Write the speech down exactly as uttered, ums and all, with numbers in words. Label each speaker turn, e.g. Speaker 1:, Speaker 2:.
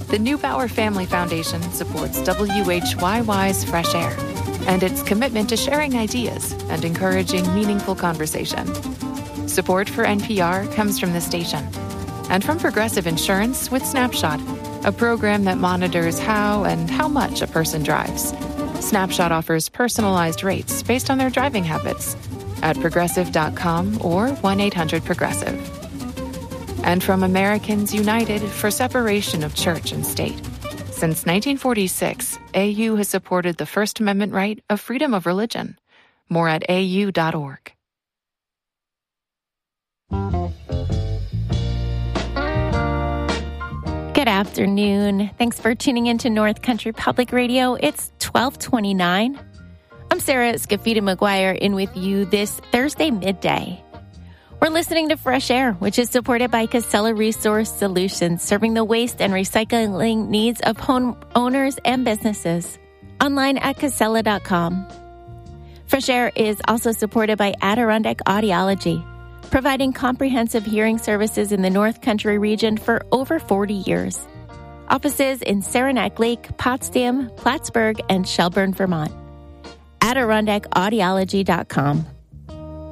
Speaker 1: The Neubauer Family Foundation supports W H Y Y's Fresh Air and its commitment to sharing ideas and encouraging meaningful conversation. Support for N P R comes from the station and from Progressive Insurance with Snapshot, a program that monitors how and how much a person drives. Snapshot offers personalized rates based on their driving habits at progressive dot com or one eight hundred progressive. And from Americans United for Separation of Church and State. Since nineteen forty-six, A U has supported the First Amendment right of freedom of religion. More at A U dot org.
Speaker 2: Good afternoon. Thanks for tuning in to North Country Public Radio. It's twelve twenty-nine. I'm Sarah Scafita McGuire in with you this Thursday midday. We're listening to Fresh Air, which is supported by Casella Resource Solutions, serving the waste and recycling needs of home owners and businesses. Online at casella dot com. Fresh Air is also supported by Adirondack Audiology, providing comprehensive hearing services in the North Country region for over forty years. Offices in Saranac Lake, Potsdam, Plattsburgh, and Shelburne, Vermont. Adirondack Audiology dot com.